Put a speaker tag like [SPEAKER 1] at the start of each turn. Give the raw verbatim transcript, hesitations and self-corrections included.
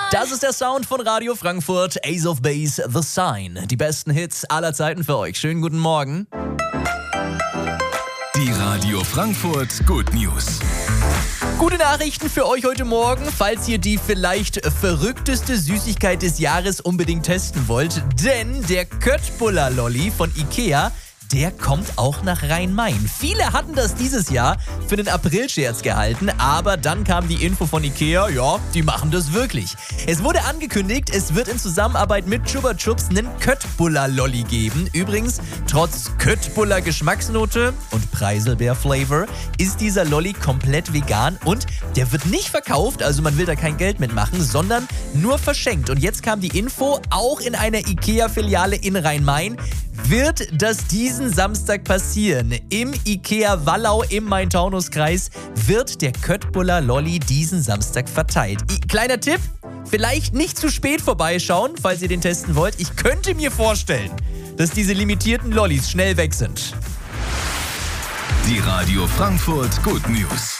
[SPEAKER 1] Das ist der Sound von Radio Frankfurt, Ace of Base, The Sign. Die besten Hits aller Zeiten für euch. Schönen guten Morgen.
[SPEAKER 2] Die Radio Frankfurt Good News.
[SPEAKER 1] Gute Nachrichten für euch heute Morgen, falls ihr die vielleicht verrückteste Süßigkeit des Jahres unbedingt testen wollt. Denn der Köttbullar Lolli von Ikea, der kommt auch nach Rhein-Main. Viele hatten das dieses Jahr für einen Aprilscherz gehalten, aber dann kam die Info von Ikea, ja, die machen das wirklich. Es wurde angekündigt, es wird in Zusammenarbeit mit Chupa Chups einen Köttbullar-Lolli geben. Übrigens, trotz Köttbullar-Geschmacksnote und Preiselbeer-Flavor ist dieser Lolli komplett vegan und der wird nicht verkauft, also man will da kein Geld mitmachen, sondern nur verschenkt. Und jetzt kam die Info, auch in einer Ikea-Filiale in Rhein-Main wird das diesen Samstag passieren. Im Ikea Wallau im Main-Taunus-Kreis wird der Köttbullar Lolli diesen Samstag verteilt. I- Kleiner Tipp, vielleicht nicht zu spät vorbeischauen, falls ihr den testen wollt. Ich könnte mir vorstellen, dass diese limitierten Lollis schnell weg sind.
[SPEAKER 2] Die Radio Frankfurt Good News.